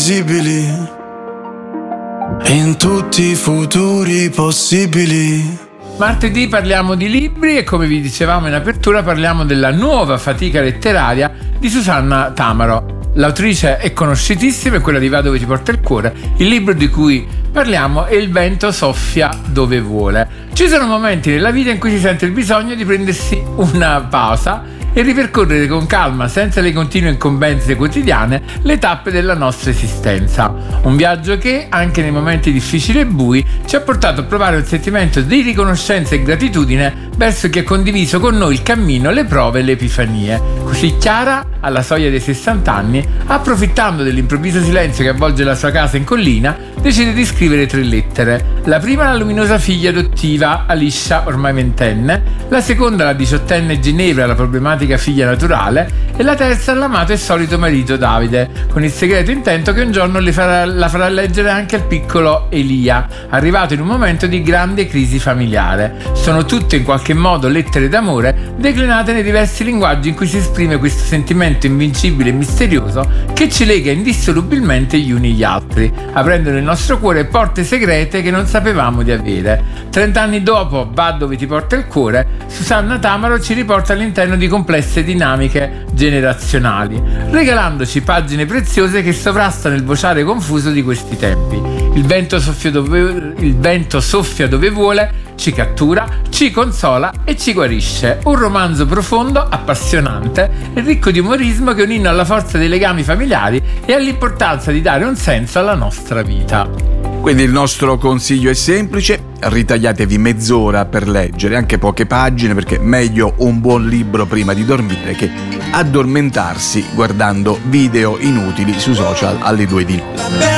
invisibili, in tutti i futuri possibili. Martedì parliamo di libri e, come vi dicevamo in apertura, parliamo della nuova fatica letteraria di Susanna Tamaro. L'autrice è conosciutissima, è quella di Va dove ti porta il cuore. Il libro di cui parliamo è Il vento soffia dove vuole. Ci sono momenti nella vita in cui si sente il bisogno di prendersi una pausa e ripercorrere con calma, senza le continue incombenze quotidiane, le tappe della nostra esistenza. Un viaggio che, anche nei momenti difficili e bui, ci ha portato a provare un sentimento di riconoscenza e gratitudine verso chi ha condiviso con noi il cammino, le prove e le epifanie. Così Chiara, alla soglia dei 60 anni, approfittando dell'improvviso silenzio che avvolge la sua casa in collina, decide di scrivere 3 lettere. La prima alla luminosa figlia adottiva Alicia, ormai 20enne, la seconda alla 18enne Ginevra, la problematica figlia naturale, e la terza all'amato e solito marito Davide, con il segreto intento che un giorno la farà leggere anche al piccolo Elia, arrivato in un momento di grande crisi familiare. Sono tutte in qualche modo lettere d'amore declinate nei diversi linguaggi in cui si esprime questo sentimento invincibile e misterioso che ci lega indissolubilmente gli uni gli altri, aprendo nel nostro cuore porte segrete che non sapevamo di avere. 30 anni dopo Va dove ti porta il cuore, Susanna Tamaro ci riporta all'interno di complesse dinamiche generazionali, regalandoci pagine preziose che sovrastano il vociare confuso di questi tempi. Il vento soffia dove vuole, ci cattura, ci consola e ci guarisce. Un romanzo profondo, appassionante e ricco di umorismo che è un inno alla forza dei legami familiari e all'importanza di dare un senso alla nostra vita. Quindi il nostro consiglio è semplice: ritagliatevi mezz'ora per leggere, anche poche pagine, perché meglio un buon libro prima di dormire che addormentarsi guardando video inutili sui social alle 2 di notte.